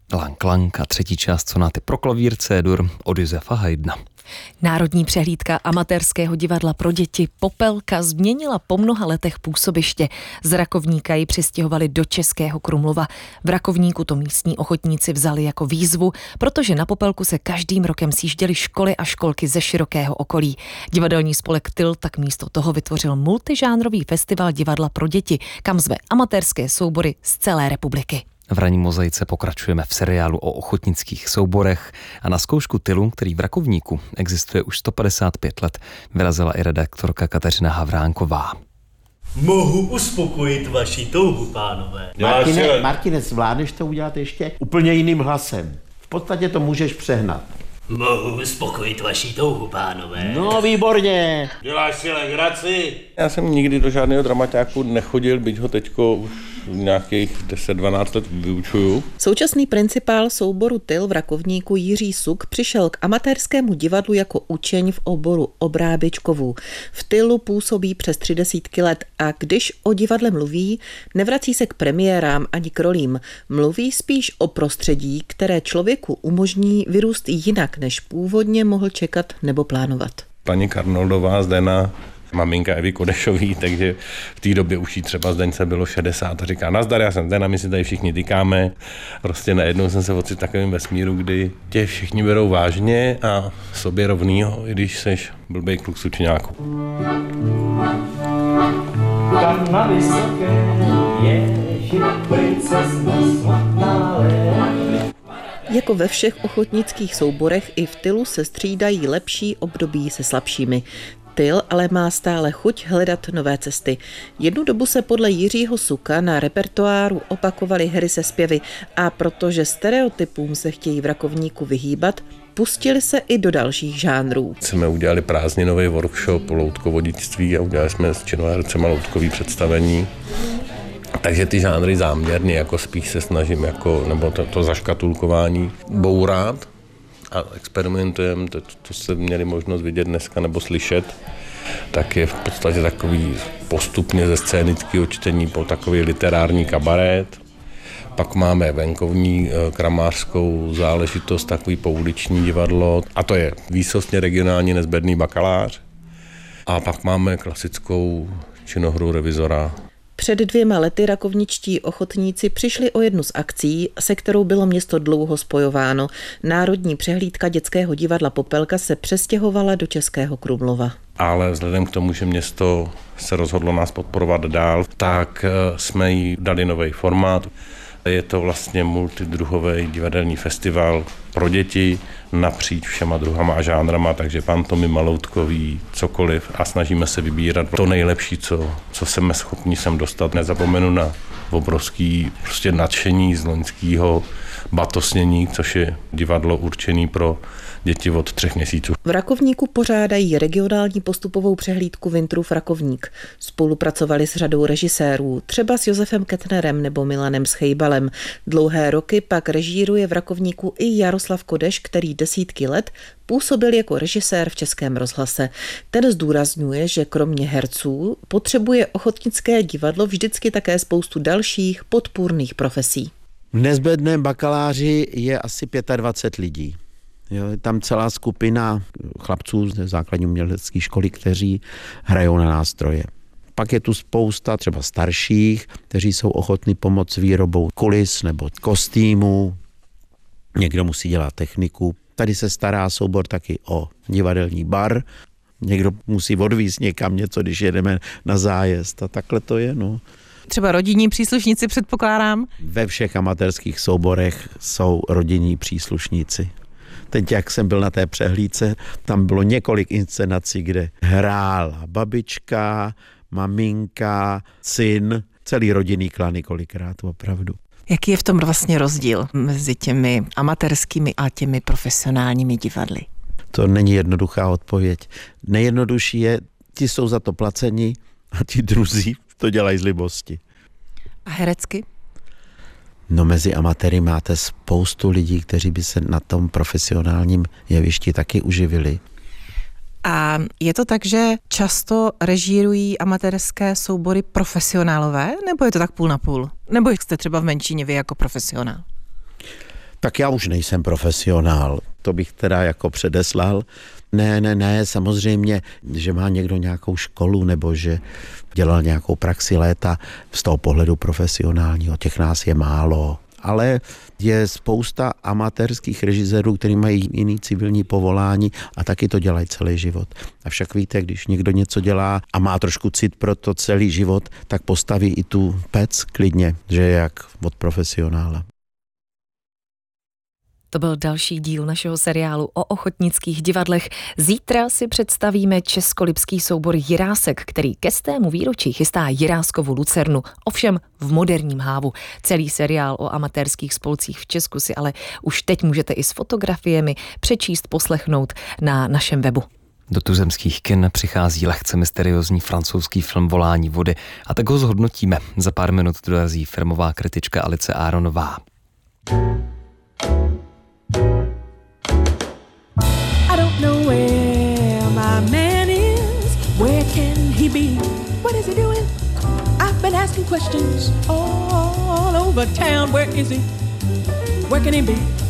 Lang Lang a třetí část sonáty pro klavír C-dur od Josefa Haydna. Národní přehlídka amatérského divadla pro děti Popelka změnila po mnoha letech působiště. Z Rakovníka ji přistěhovali do Českého Krumlova. V Rakovníku to místní ochotníci vzali jako výzvu, protože na Popelku se každým rokem sjížděly školy a školky ze širokého okolí. Divadelní spolek Tyl tak místo toho vytvořil multižánrový festival divadla pro děti, kam zve amatérské soubory z celé republiky. V ranní mozaice pokračujeme v seriálu o ochotnických souborech a na zkoušku Tylu, který v Rakovníku existuje už 155 let, vyrazila i redaktorka Kateřina Havránková. Mohu uspokojit vaši touhu, pánové. Martine, zvládneš to udělat ještě úplně jiným hlasem. V podstatě to můžeš přehnat. Mohu uspokojit vaši touhu, pánové. No, výborně. Děláš si legraci? Já jsem nikdy do žádného dramaťáku nechodil, byť ho teďko už nějakých 10-12 let vyučuju. Současný principál souboru Tyl v Rakovníku Jiří Suk přišel k amatérskému divadlu jako učeň v oboru obráběčkovů. V Tylu působí přes 30 let a když o divadle mluví, nevrací se k premiérám ani k rolím. Mluví spíš o prostředí, které člověku umožní vyrůst jinak, než původně mohl čekat nebo plánovat. Paní Karnoldová Zdena, maminka Evy Kodešový, takže v té době už jí třeba Zdence bylo 60 a říká: nazdar, já jsem Zdena, my si tady všichni tykáme. Prostě najednou jsem se ocitl v takovém vesmíru, kdy tě všichni berou vážně a sobě rovnýho, i když seš blbej kluk sučňáku. Tam na vysoké je princezna svatá. Jako ve všech ochotnických souborech i v Tylu se střídají lepší období se slabšími. Tyl ale má stále chuť hledat nové cesty. Jednu dobu se podle Jiřího Suka na repertoáru opakovaly hry se zpěvy a protože stereotypům se chtějí v Rakovníku vyhýbat, pustili se i do dalších žánrů. Jsme udělali prázdninový workshop o loutkovodičství a udělali jsme s činohercema loutkový představení. Takže ty žánry záměrně jako spíš se snažím nebo to zaškatulkování bourat a experimentujeme, to jste měli možnost vidět dneska nebo slyšet, tak je v podstatě takový postupně ze scénického čtení po takový literární kabaret. Pak máme venkovní kramářskou záležitost, takový pouliční divadlo a to je výsostně regionální Nezbedný bakalář. A pak máme klasickou činohru Revizora. Před 2 lety rakovničtí ochotníci přišli o jednu z akcí, se kterou bylo město dlouho spojováno. Národní přehlídka dětského divadla Popelka se přestěhovala do Českého Krumlova. Ale vzhledem k tomu, že město se rozhodlo nás podporovat dál, tak jsme jí dali nový formát. Je to vlastně multidruhový divadelní festival pro děti napříč všema druhama a žánrama, takže pantomima, loutkový, cokoliv a snažíme se vybírat to nejlepší, co jsme schopni sem dostat. Nezapomenu na obrovský nadšení z loňského Batosnění, což je divadlo určené pro děti od 3 měsíců. V Rakovníku pořádají regionální postupovou přehlídku Wintrův Rakovník. Spolupracovali s řadou režisérů, třeba s Josefem Kettnerem nebo Milanem Schejbalem. Dlouhé roky pak režíruje v Rakovníku i Jaroslav Kodeš, který desítky let působil jako režisér v Českém rozhlase. Ten zdůrazňuje, že kromě herců potřebuje ochotnické divadlo vždycky také spoustu dalších podpůrných profesí. V Nezbedném bakaláři je asi 25 lidí. Jo, je tam celá skupina chlapců z základní umělecké školy, kteří hrajou na nástroje. Pak je tu spousta třeba starších, kteří jsou ochotní pomoct výrobou kulis nebo kostýmů. Někdo musí dělat techniku. Tady se stará soubor taky o divadelní bar. Někdo musí odvízt někam něco, když jedeme na zájezd. A takhle to je, no. Třeba rodinní příslušníci, předpokládám? Ve všech amatérských souborech jsou rodinní příslušníci. Teď, jak jsem byl na té přehlídce, tam bylo několik inscenací, kde hrála babička, maminka, syn, celý rodinný klan kolikrát opravdu. Jaký je v tom vlastně rozdíl mezi těmi amatérskými a těmi profesionálními divadly? To není jednoduchá odpověď. Nejjednodušší je, ti jsou za to placeni a ti druzí to dělají z libosti. A herecky? No mezi amatéry máte spoustu lidí, kteří by se na tom profesionálním jevišti taky uživili. A je to tak, že často režírují amatérské soubory profesionálové, nebo je to tak půl na půl? Nebo jste třeba v menšině vy jako profesionál? Tak já už nejsem profesionál, to bych teda jako předeslal. Ne, samozřejmě, že má někdo nějakou školu nebo že dělal nějakou praxi léta z toho pohledu profesionálního, těch nás je málo. Ale je spousta amatérských režisérů, kteří mají jiný civilní povolání a taky to dělají celý život. A však víte, když někdo něco dělá a má trošku cit pro to celý život, tak postaví i tu pec klidně, že je jak od profesionála. To byl další díl našeho seriálu o ochotnických divadlech. Zítra si představíme českolipský soubor Jirásek, který ke 100. výročí chystá Jiráskovu Lucernu, ovšem v moderním hávu. Celý seriál o amatérských spolcích v Česku si ale už teď můžete i s fotografiemi přečíst, poslechnout na našem webu. Do tuzemských kin přichází lehce mysteriózní francouzský film Volání vody a tak ho zhodnotíme. Za pár minut dorazí filmová kritička Alice Aronová. I don't know where my man is. Where can he be? What is he doing? I've been asking questions all over town. Where is he? Where can he be?